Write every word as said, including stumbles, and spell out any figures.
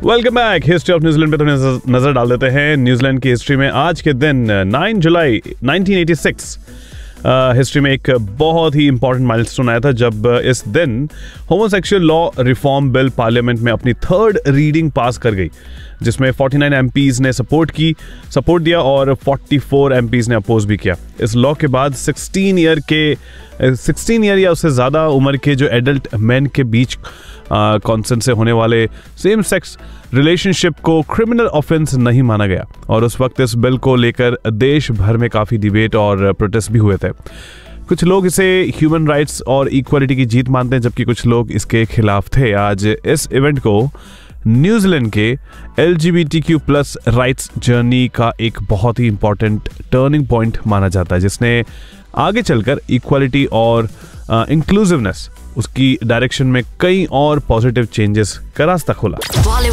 Welcome back. History of New Zealand पे तो नजर डाल देते हैं। न्यूजीलैंड की हिस्ट्री में आज के दिन नौ जुलाई नाइनटीन एटी सिक्स हिस्ट्री में एक बहुत ही इंपॉर्टेंट माइलस्टोन आया था, जब इस दिन homosexual law reform bill parliament में अपनी थर्ड रीडिंग पास कर गई, जिसमें उनचास एमपीज ने सपोर्ट की सपोर्ट दिया और चौवालीस एमपीज ने अपोज भी किया। इस लॉ के बाद सोलह ईयर के सोलह ईयर या उससे ज़्यादा उम्र के जो एडल्ट मैन के बीच कॉन्सेंट से होने वाले सेम सेक्स रिलेशनशिप को क्रिमिनल ऑफेंस नहीं माना गया। और उस वक्त इस बिल को लेकर देश भर में काफ़ी डिबेट और प्रोटेस्ट भी हुए थे। कुछ लोग इसे ह्यूमन राइट्स और इक्वालिटी की जीत मानते हैं, जबकि कुछ लोग इसके खिलाफ थे। आज इस इवेंट को न्यूजीलैंड के L G B T Q plus rights journey का एक बहुत ही इंपॉर्टेंट टर्निंग पॉइंट माना जाता है, जिसने आगे चलकर इक्वालिटी और इंक्लूसिवनेस उसकी डायरेक्शन में कई और पॉजिटिव चेंजेस का रास्ता खोला।